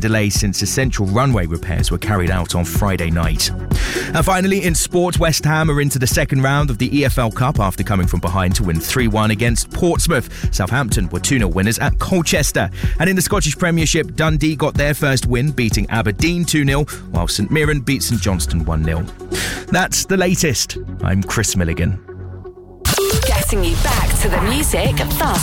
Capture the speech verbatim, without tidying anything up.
delay since essential runway repairs were carried out on Friday night. And finally, in sport, West Ham are into the second round of the E F L Cup after coming from behind to win three one against Portsmouth. Southampton were two nil winners at Colchester. And in the Scottish Premiership, Dundee got their first win, beating Aberdeen two nil, while St Mirren beat St Johnstone one nil. That's the latest. I'm Chris Milligan. Getting you back to the music fast